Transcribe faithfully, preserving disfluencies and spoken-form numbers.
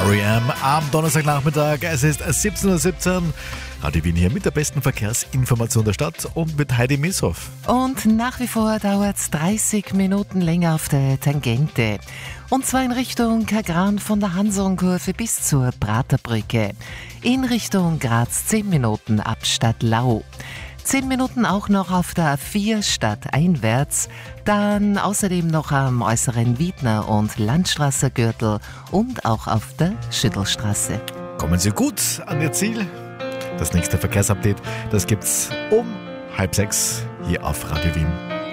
R E M am Donnerstagnachmittag. Es ist siebzehn Uhr siebzehn. Radio Wien hier mit der besten Verkehrsinformation der Stadt und mit Heidi Mishoff. Und nach wie vor dauert es dreißig Minuten länger auf der Tangente. Und zwar in Richtung Kagran von der Hansonkurve bis zur Praterbrücke. In Richtung Graz zehn Minuten ab Stadtlau. zehn Minuten auch noch auf der A vier stadteinwärts, dann außerdem noch am äußeren Wiedner- und Landstraße-Gürtel und auch auf der Schüttelstraße. Kommen Sie gut an Ihr Ziel. Das nächste Verkehrsupdate, das gibt's um halb sechs hier auf Radio Wien.